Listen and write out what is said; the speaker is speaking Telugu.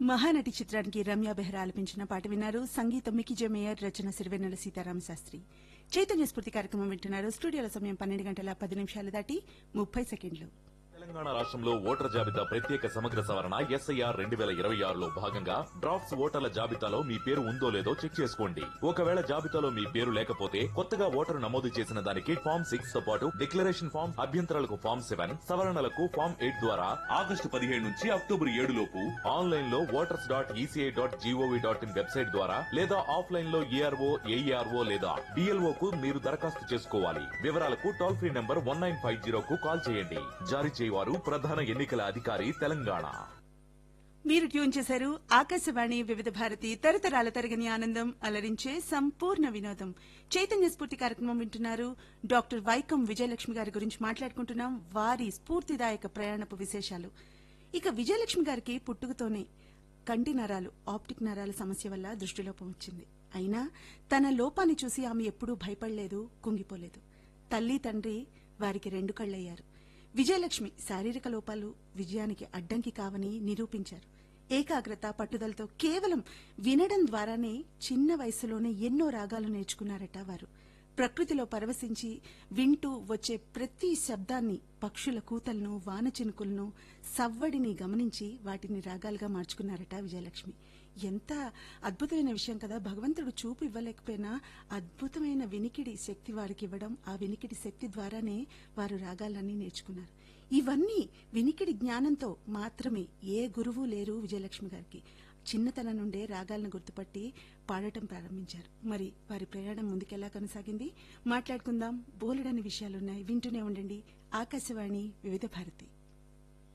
మహానటి చిత్రానికి రమ్య బెహ్రా ఆలపించిన పాట విన్నారు. సంగీతం మికిజే మేయర్, రచన సిరివెన్నెల సీతారామ శాస్త్రి. చైతన్య స్ఫూర్తి కార్యక్రమం వింటున్నారు. స్టూడియోల సమయం 12:10 దాటి 30 సెకండ్లు. తెలంగాణ రాష్ట్రంలో ఓటర్ల జాబితా ప్రత్యేక సమగ్ర సవరణ ఎస్ఐఆర్ 2026లో భాగంగా డ్రాఫ్ట్స్ ఓటర్ల జాబితాలో మీ పేరు ఉందో లేదో చెక్ చేసుకోండి. ఒకవేళ జాబితాలో మీ పేరు లేకపోతే కొత్తగా ఓటరు నమోదు చేసిన దానికి ఫామ్ 6 తో పాటు డిక్లరేషన్ ఫామ్, అభ్యంతరాలకు ఫామ్ 7, సవరణలకు ఫామ్ 8 ద్వారా ఆగస్టు 17 నుంచి అక్టోబర్ 7 లోపు ఆన్లైన్ లో voters.eci.gov.in వెబ్సైట్ ద్వారా లేదా ఆఫ్లైన్ లో ఏఆర్ఓ, ఏఈఆర్ఓ లేదా డిఎల్ఓ కు మీరు దరఖాస్తు చేసుకోవాలి. వివరాలకు టోల్ ఫ్రీ నంబర్ 1950 కు కాల్ చేయండి. జారీ చేయవారు ప్రధాన ఎన్నికల అధికారి తెలంగాణ. మీరు ట్యూన్ చేశారు ఆకాశవాణి వివిధ భారతి, తరతరాల తరగని ఆనందం, అలరించే సంపూర్ణ వినోదం. చైతన్య స్ఫూర్తి కార్యక్రమం వింటున్నారు. డాక్టర్ వైకం విజయలక్ష్మి గారి గురించి మాట్లాడుకుంటున్నాం. వారి స్ఫూర్తిదాయక ప్రయాణపు విశేషాలు. ఇక విజయలక్ష్మి గారికి పుట్టుకతోనే కంటి నరాలు, ఆప్టిక్ నరాల సమస్య వల్ల దృష్టిలోపం వచ్చింది. అయినా తన లోపాన్ని చూసి ఆమె ఎప్పుడూ భయపడలేదు, కుంగిపోలేదు. తల్లి, తండ్రి వారికి 2 కళ్లయ్యారు. విజయలక్ష్మి శారీరక లోపాలు విజయానికి అడ్డంకి కావని నిరూపించారు. ఏకాగ్రత, పట్టుదలతో కేవలం వినడం ద్వారానే చిన్న వయసులోనే ఎన్నో రాగాలు నేర్చుకున్నారట వారు. ప్రకృతిలో పరవశించి వింటూ వచ్చే ప్రతి శబ్దాన్ని, పక్షుల కూతలను, వాన చినుకులను, సవ్వడిని గమనించి వాటిని రాగాలుగా మార్చుకున్నారట విజయలక్ష్మి. ఎంత అద్భుతమైన విషయం కదా. భగవంతుడు చూపు ఇవ్వలేకపోయినా అద్భుతమైన వినికిడి శక్తి వారికి ఇవ్వడం, ఆ వినికిడి శక్తి ద్వారానే వారు రాగాలన్నీ నేర్చుకున్నారు. ఇవన్నీ వినికిడి జ్ఞానంతో మాత్రమే. ఏ గురువు లేరు విజయలక్ష్మి గారికి. చిన్నతనం నుండే రాగాలను గుర్తుపట్టి పాడటం ప్రారంభించారు. మరి వారి ప్రయాణం ముందుకెలా కొనసాగింది మాట్లాడుకుందాం. బోలెడని విషయాలున్నాయి. వింటూనే ఉండండి ఆకాశవాణి వివిధ భారతి.